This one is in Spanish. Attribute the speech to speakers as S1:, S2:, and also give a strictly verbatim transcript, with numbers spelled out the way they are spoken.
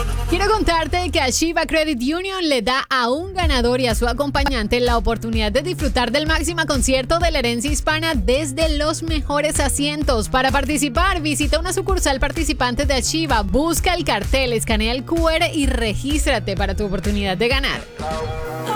S1: Quiero contarte que Ashiva Credit Union le da a un ganador y a su acompañante la oportunidad de disfrutar del máximo concierto de la herencia hispana desde los mejores asientos. Para participar, visita una sucursal participante de Ashiva, busca el cartel, escanea el Q R y regístrate para tu oportunidad de ganar.